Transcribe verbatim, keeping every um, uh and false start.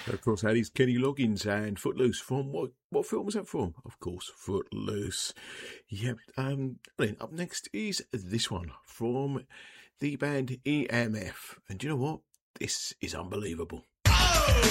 Of course, that is Kenny Loggins and Footloose from what? What film was that from? Of course, Footloose. Yep. Um. Then up next is this one from the band E M F, and do you know what? This is unbelievable.